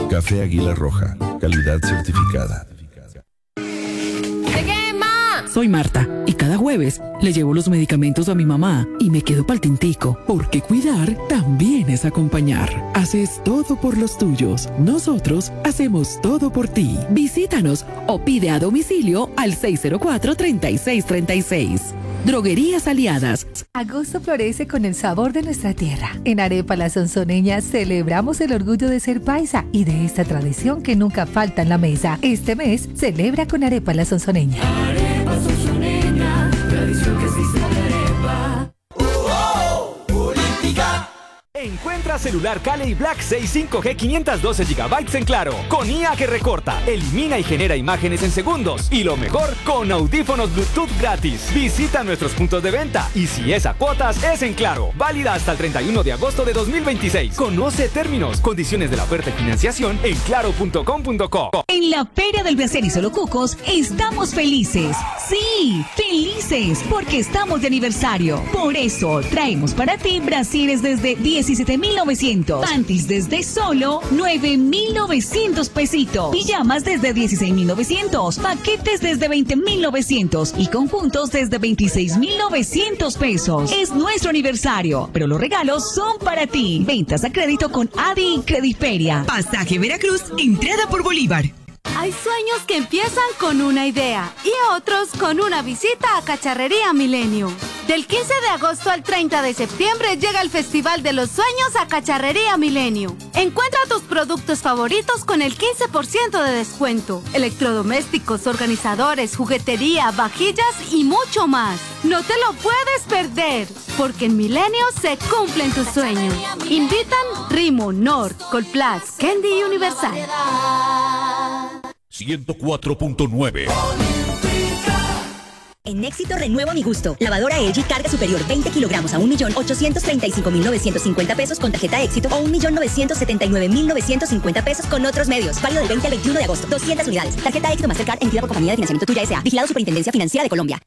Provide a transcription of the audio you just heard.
Café Águila Roja, calidad certificada. Soy Marta y cada jueves le llevo los medicamentos a mi mamá y me quedo pa'l tintico, porque cuidar también es acompañar. Haces todo por los tuyos. Nosotros hacemos todo por ti. Visítanos o pide a domicilio al 604-3636. Droguerías Aliadas. Agosto florece con el sabor de nuestra tierra. En Arepa La Sonsoneña celebramos el orgullo de ser paisa y de esta tradición que nunca falta en la mesa. Este mes celebra con Arepa La Sonsoneña. Arepa Sonsoneña, tradición que existe en Arepa. Política. Encuentra celular Cali Black 6 5G 512 GB en Claro, con IA que recorta, elimina y genera imágenes en segundos. Y lo mejor, con audífonos Bluetooth gratis. Visita nuestros puntos de venta y si es a cuotas, es en Claro. Válida hasta el 31 de agosto de 2026. Conoce términos, condiciones de la oferta y financiación en claro.com.co. En la Feria del Brasier y Solo Cucos estamos felices. Sí, felices, porque estamos de aniversario. Por eso traemos para ti brasieres desde 17.900, panties desde solo 9.900 pesitos, pijamas desde 16.900, paquetes desde 20.900 y conjuntos desde 26.900 pesos. Es nuestro aniversario, pero los regalos son para ti. Ventas a crédito con Adi y Crediferia. Pasaje Veracruz, entrada por Bolívar. Hay sueños que empiezan con una idea y otros con una visita a Cacharrería Milenio. Del 15 de agosto al 30 de septiembre llega el Festival de los Sueños a Cacharrería Milenio. Encuentra tus productos favoritos con el 15% de descuento. Electrodomésticos, organizadores, juguetería, vajillas y mucho más. No te lo puedes perder, porque en Milenio se cumplen tus sueños. Invitan Rimo, Nord, Colplas, Candy y Universal. 104.9. En Éxito renuevo mi gusto. Lavadora LG carga superior 20 kilogramos a 1.835.950 pesos con tarjeta Éxito o 1.979.950 pesos con otros medios. Válido del 20 al 21 de agosto. 200 unidades. Tarjeta Éxito Mastercard emitida por Compañía de Financiamiento Tuya S.A. Vigilado Superintendencia Financiera de Colombia.